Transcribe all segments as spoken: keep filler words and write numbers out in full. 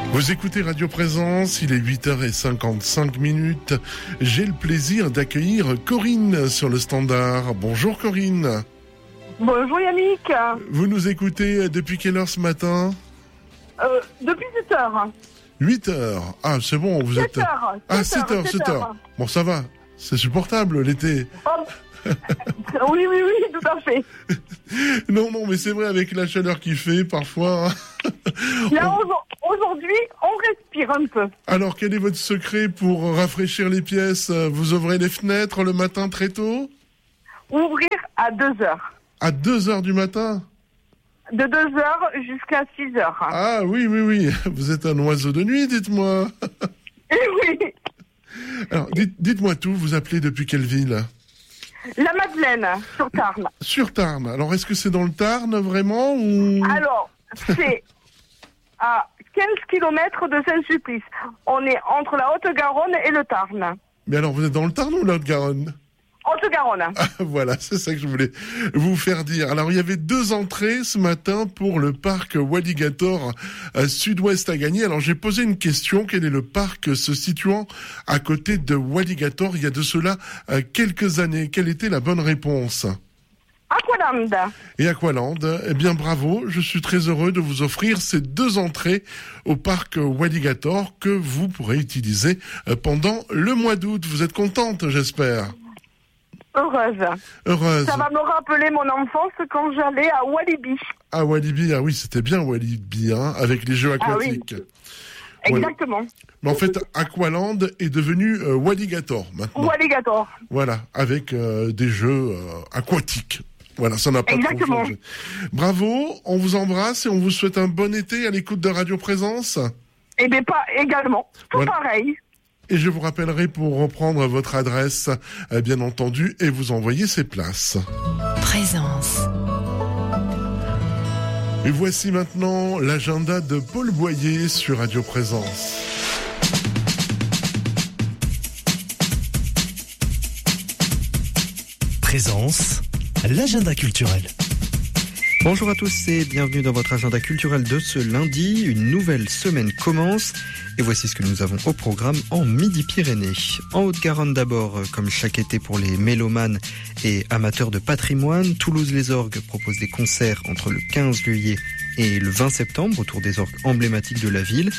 Vous écoutez Radio Présence, il est huit heures cinquante-cinq minutes. J'ai le plaisir d'accueillir Corinne sur le standard. Bonjour Corinne. Bonjour Yannick. Vous nous écoutez depuis quelle heure ce matin ? euh, Depuis sept heures. huit heures. Ah, c'est bon, vous êtes... sept heures. Ah, sept heures, sept heures. Bon, ça va, c'est supportable l'été. Oh. Oui, oui, oui, tout à fait. Non, non, mais c'est vrai, avec la chaleur qu'il fait, parfois... Là, on... aujourd'hui, on respire un peu. Alors, quel est votre secret pour rafraîchir les pièces ? Vous ouvrez les fenêtres le matin très tôt ? Ouvrir à deux heures. À deux heures du matin ? De deux heures jusqu'à six heures. Ah oui, oui, oui. Vous êtes un oiseau de nuit, dites-moi. Eh oui. Alors, dites, dites-moi tout, vous appelez depuis quelle ville ? La Madeleine, sur Tarn. Sur Tarn. Alors, est-ce que c'est dans le Tarn, vraiment, ou... Alors, c'est à quinze kilomètres de Saint-Sulpice. On est entre la Haute-Garonne et le Tarn. Mais alors, vous êtes dans le Tarn ou la Haute-Garonne ? Haute-Garonne. Ah, voilà, c'est ça que je voulais vous faire dire. Alors, il y avait deux entrées ce matin pour le parc Walligator à Sud-Ouest à gagner. Alors, j'ai posé une question. Quel est le parc se situant à côté de Walligator il y a de cela quelques années ? Quelle était la bonne réponse ? Aqualand. Et Aqualand, eh bien bravo, je suis très heureux de vous offrir ces deux entrées au parc Walligator que vous pourrez utiliser pendant le mois d'août. Vous êtes contente, j'espère ? Heureuse. Heureuse. Ça va me rappeler mon enfance quand j'allais à Walibi. Ah, Walibi, ah oui, c'était bien Walibi, hein, avec les jeux aquatiques. Ah oui. Exactement. Ouais. Mais en fait, Aqualand est devenu euh, Walligator maintenant. Walligator. Voilà, avec euh, des jeux euh, aquatiques. Voilà, ça n'a pas Exactement. trop changé. Bravo, on vous embrasse et on vous souhaite un bon été à l'écoute de Radio Présence. Eh bien, pas également. Tout voilà. Pareil. Et je vous rappellerai pour reprendre votre adresse, euh, bien entendu, et vous envoyer ces places. Présence. Et voici maintenant l'agenda de Paul Boyer sur Radio Présence. Présence, l'agenda culturel. Bonjour à tous et bienvenue dans votre agenda culturel de ce lundi. Une nouvelle semaine commence et voici ce que nous avons au programme en Midi-Pyrénées. En Haute-Garonne d'abord, comme chaque été pour les mélomanes et amateurs de patrimoine, Toulouse-les-Orgues propose des concerts entre le quinze juillet et le vingt septembre autour des orgues emblématiques de la ville.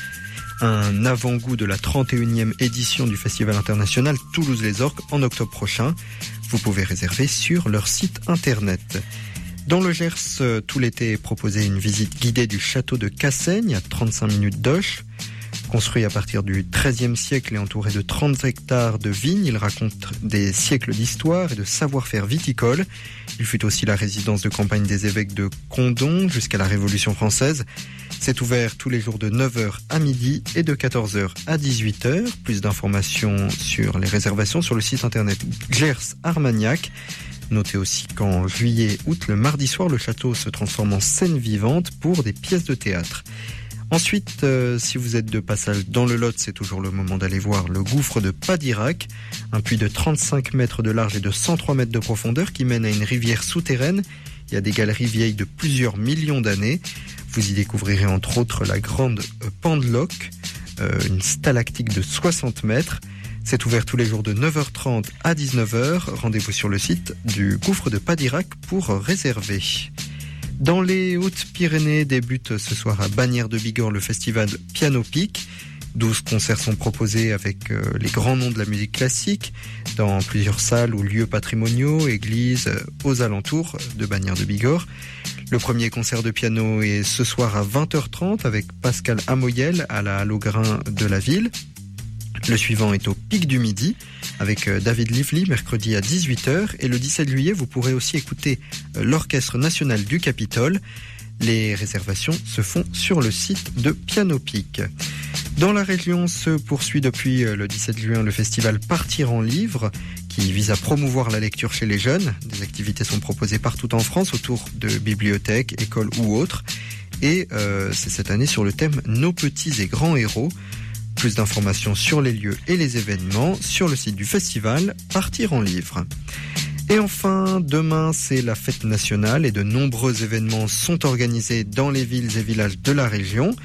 Un avant-goût de la trente et unième édition du Festival international Toulouse-les-Orgues en octobre prochain. Vous pouvez réserver sur leur site internet. Dans le Gers, tout l'été est proposé une visite guidée du château de Cassaigne, à trente-cinq minutes d'Auch. Construit à partir du treizième siècle et entouré de trente hectares de vignes, il raconte des siècles d'histoire et de savoir-faire viticole. Il fut aussi la résidence de campagne des évêques de Condom jusqu'à la Révolution française. C'est ouvert tous les jours de neuf heures à midi et de quatorze heures à dix-huit heures. Plus d'informations sur les réservations sur le site internet Gers Armagnac. Notez aussi qu'en juillet-août, le mardi soir, le château se transforme en scène vivante pour des pièces de théâtre. Ensuite, euh, si vous êtes de passage dans le Lot, c'est toujours le moment d'aller voir le gouffre de Padirac, un puits de trente-cinq mètres de large et de cent trois mètres de profondeur qui mène à une rivière souterraine. Il y a des galeries vieilles de plusieurs millions d'années. Vous y découvrirez entre autres la grande euh, Pendeloque, euh, une stalactique de soixante mètres. C'est ouvert tous les jours de neuf heures trente à dix-neuf heures. Rendez-vous sur le site du gouffre de Padirac pour réserver. Dans les Hautes-Pyrénées débute ce soir à Bagnères de Bigorre le festival Piano Pic. douze concerts sont proposés avec euh, les grands noms de la musique classique dans plusieurs salles ou lieux patrimoniaux, églises, euh, aux alentours de Bagnères de Bigorre. Le premier concert de piano est ce soir à vingt heures trente avec Pascal Amoyel à la Halograin de la ville. Le suivant est au Pic du Midi avec David Lively mercredi à dix-huit heures et le dix-sept juillet vous pourrez aussi écouter l'Orchestre National du Capitole. Les réservations se font sur le site de Piano Pic. Dans la région se poursuit depuis le dix-sept juin le festival Partir en livre qui vise à promouvoir la lecture chez les jeunes. Des activités sont proposées partout en France autour de bibliothèques, écoles ou autres et euh, c'est cette année sur le thème Nos petits et grands héros. Plus d'informations sur les lieux et les événements sur le site du festival Partir en livre. Et enfin, demain, c'est la fête nationale et de nombreux événements sont organisés dans les villes et villages de la région.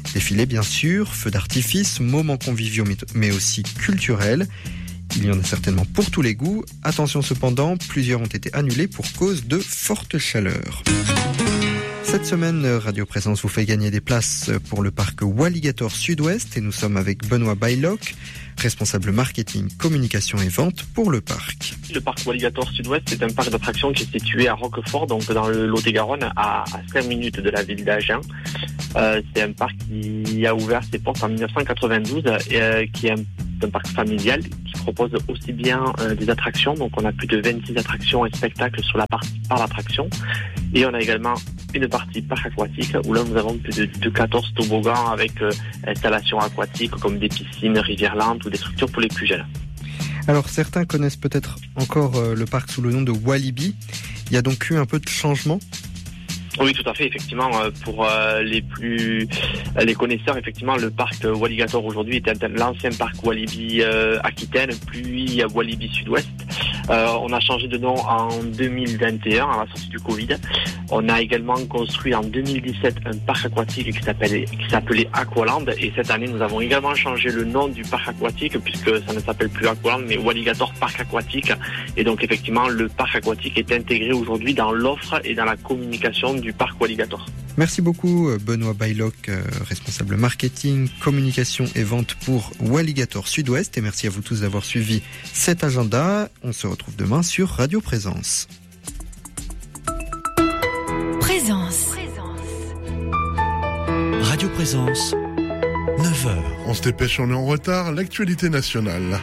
Défilés bien sûr, feux d'artifice, moments conviviaux mais aussi culturels. Il y en a certainement pour tous les goûts. Attention cependant, plusieurs ont été annulés pour cause de forte chaleur. Cette semaine, Radio Présence vous fait gagner des places pour le parc Walligator Sud-Ouest et nous sommes avec Benoît Baylock, responsable marketing, communication et vente pour le parc. Le parc Walligator Sud-Ouest, c'est un parc d'attractions qui est situé à Roquefort, donc dans le Lot-et-Garonne, à, à cinq minutes de la ville d'Agen. Euh, c'est un parc qui a ouvert ses portes en dix-neuf cent quatre-vingt-douze et euh, qui est un, un parc familial qui propose aussi bien euh, des attractions. Donc on a plus de vingt-six attractions et spectacles sur la partie par l'attraction. Et on a également une partie parc aquatique où là nous avons plus de, de quatorze toboggans avec euh, installations aquatiques comme des piscines, rivières lentes ou des structures pour les plus jeunes. Alors certains connaissent peut-être encore euh, le parc sous le nom de Walibi. Il y a donc eu un peu de changement ? Oui, tout à fait. Effectivement, pour les plus les connaisseurs, effectivement, le parc Walligator aujourd'hui était l'ancien parc Walibi euh, Aquitaine, puis Walibi Sud-Ouest. Euh, on a changé de nom en deux mille vingt et un, à la sortie du Covid. On a également construit en deux mille dix-sept un parc aquatique qui s'appelait qui s'appelait Aqualand. Et cette année, nous avons également changé le nom du parc aquatique puisque ça ne s'appelle plus Aqualand, mais Walligator Parc Aquatique. Et donc, effectivement, le parc aquatique est intégré aujourd'hui dans l'offre et dans la communication du parc Walligator. Merci beaucoup Benoît Baylock, responsable marketing, communication et vente pour Walligator Sud-Ouest, et merci à vous tous d'avoir suivi cet agenda. On se retrouve demain sur Radio Présence. Présence. Radio Présence, neuf heures. On se dépêche, on est en retard. L'actualité nationale.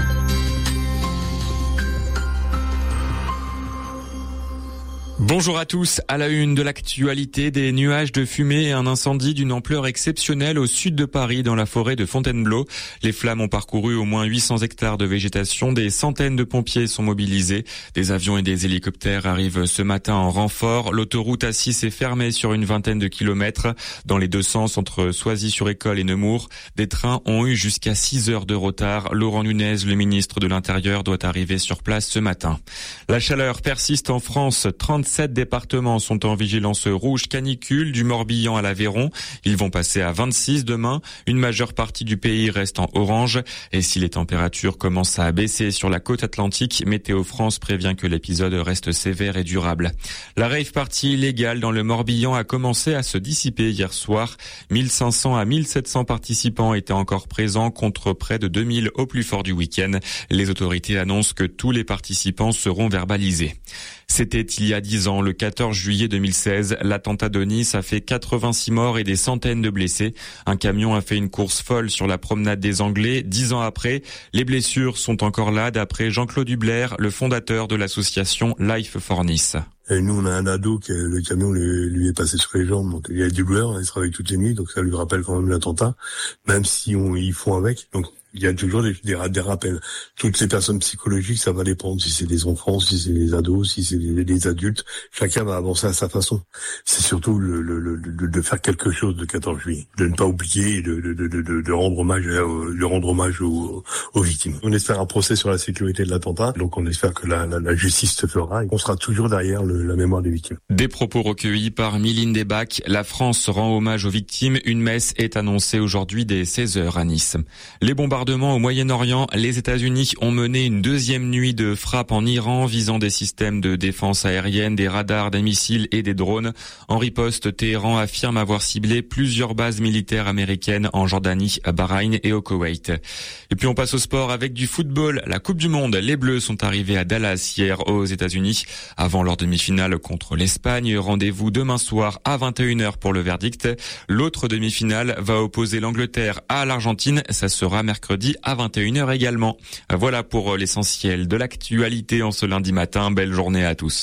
Bonjour à tous. À la une de l'actualité, des nuages de fumée et un incendie d'une ampleur exceptionnelle au sud de Paris, dans la forêt de Fontainebleau. Les flammes ont parcouru au moins huit cents hectares de végétation. Des centaines de pompiers sont mobilisés. Des avions et des hélicoptères arrivent ce matin en renfort. L'autoroute A six est fermée sur une vingtaine de kilomètres. Dans les deux sens, entre Soisy-sur-École et Nemours, des trains ont eu jusqu'à six heures de retard. Laurent Nunez, le ministre de l'Intérieur, doit arriver sur place ce matin. La chaleur persiste en France. trente-sept départements sont en vigilance rouge canicule, du Morbihan à l'Aveyron. Ils vont passer à vingt-six demain. Une majeure partie du pays reste en orange. Et si les températures commencent à baisser sur la côte atlantique, Météo France prévient que l'épisode reste sévère et durable. La rave party illégale dans le Morbihan a commencé à se dissiper hier soir. mille cinq cents à mille sept cents participants étaient encore présents contre près de deux mille au plus fort du week-end. Les autorités annoncent que tous les participants seront verbalisés. C'était il y a dix ans, le quatorze juillet deux mille seize. L'attentat de Nice a fait quatre-vingt-six morts et des centaines de blessés. Un camion a fait une course folle sur la promenade des Anglais. Dix ans après, les blessures sont encore là, d'après Jean-Claude Hubler, le fondateur de l'association Life for Nice. Et nous, on a un ado qui, le camion lui, lui est passé sur les jambes, donc il a du douleur, il travaille toutes les nuits, donc ça lui rappelle quand même l'attentat, même si on, ils font avec. Donc il y a toujours des, des, des rappels. Toutes ces personnes psychologiques, ça va dépendre si c'est des enfants, si c'est des ados, si c'est des, des adultes. Chacun va avancer à sa façon. C'est surtout le, le, le, de, de faire quelque chose le quatorze juillet, de ne pas oublier et de, de, de, de, de rendre hommage, de rendre hommage aux, aux victimes. On espère un procès sur la sécurité de l'attentat, donc on espère que la, la, la justice se fera et on sera toujours derrière le, la mémoire des victimes. Des propos recueillis par Mylène Debac. La France rend hommage aux victimes. Une messe est annoncée aujourd'hui dès seize heures à Nice. Les bombardements au Moyen-Orient, les États-Unis ont mené une deuxième nuit de frappe en Iran visant des systèmes de défense aérienne, des radars, des missiles et des drones. En riposte, Téhéran affirme avoir ciblé plusieurs bases militaires américaines en Jordanie, à Bahreïn et au Koweït. Et puis on passe au sport avec du football. La Coupe du Monde, les Bleus sont arrivés à Dallas hier aux États-Unis avant leur demi-finale contre l'Espagne. Rendez-vous demain soir à vingt et une heures pour le verdict. L'autre demi-finale va opposer l'Angleterre à l'Argentine. Ça sera mercredi à vingt et une heures également. Voilà pour l'essentiel de l'actualité en ce lundi matin. Belle journée à tous.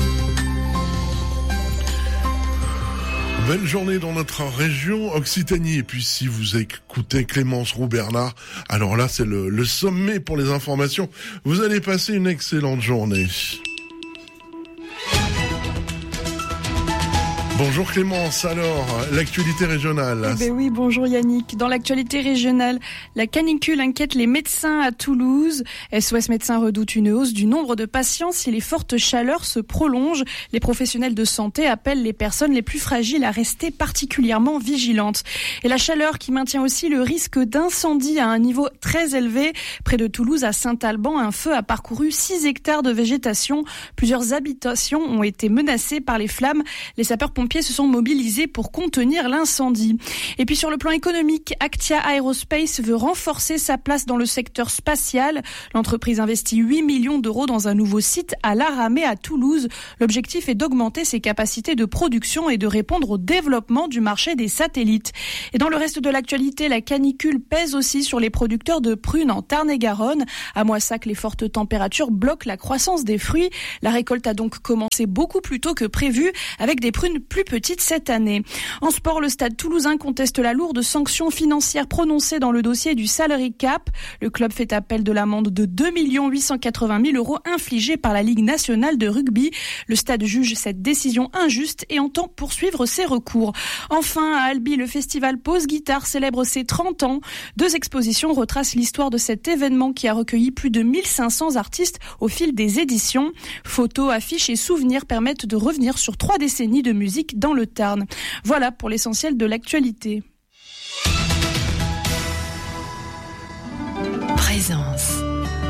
Belle journée dans notre région Occitanie. Et puis si vous écoutez Clémence Roux-Bernard, alors là c'est le, le sommet pour les informations. Vous allez passer une excellente journée. Bonjour Clémence, alors, l'actualité régionale. Eh ben oui, bonjour Yannick. Dans l'actualité régionale, la canicule inquiète les médecins à Toulouse. S O S Médecins redoute une hausse du nombre de patients si les fortes chaleurs se prolongent. Les professionnels de santé appellent les personnes les plus fragiles à rester particulièrement vigilantes. Et la chaleur qui maintient aussi le risque d'incendie à un niveau très élevé. Près de Toulouse, à Saint-Alban, un feu a parcouru six hectares de végétation. Plusieurs habitations ont été menacées par les flammes. Les sapeurs-pompiers se sont mobilisés pour contenir l'incendie. Et puis sur le plan économique, Actia Aerospace veut renforcer sa place dans le secteur spatial. L'entreprise investit huit millions d'euros dans un nouveau site à l'Aramée à Toulouse. L'objectif est d'augmenter ses capacités de production et de répondre au développement du marché des satellites. Et dans le reste de l'actualité, la canicule pèse aussi sur les producteurs de prunes en Tarn-et-Garonne. À Moissac, les fortes températures bloquent la croissance des fruits. La récolte a donc commencé beaucoup plus tôt que prévu, avec des prunes plus petites cette année. En sport, le Stade toulousain conteste la lourde sanction financière prononcée dans le dossier du salary cap. Le club fait appel de l'amende de deux millions huit cent quatre-vingt mille euros infligée par la Ligue nationale de rugby. Le Stade juge cette décision injuste et entend poursuivre ses recours. Enfin, à Albi, le festival Pause Guitare célèbre ses trente ans. Deux expositions retracent l'histoire de cet événement qui a recueilli plus de mille cinq cents artistes au fil des éditions. Photos, affiches et souvenirs permettent de revenir sur trois décennies de musique dans le Tarn. Voilà pour l'essentiel de l'actualité. Présence.